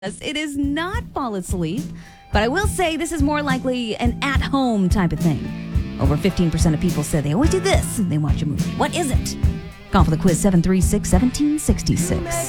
It is not fall asleep, but I will say this is more likely an at-home type of thing. Over 15% of people said they always do this when they watch a movie. What is it? Call for the quiz 736-1766.